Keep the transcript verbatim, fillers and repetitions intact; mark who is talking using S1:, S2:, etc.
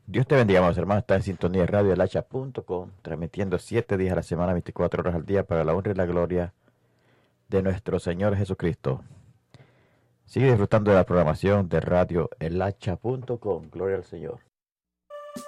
S1: Dios te bendiga, amados hermanos. Está en sintonía de radio el hacha punto com, transmitiendo siete días a la semana, veinticuatro horas al día, para la honra y la gloria de nuestro Señor Jesucristo. Sigue disfrutando de la programación de radio el hacha punto com. Gloria al Señor.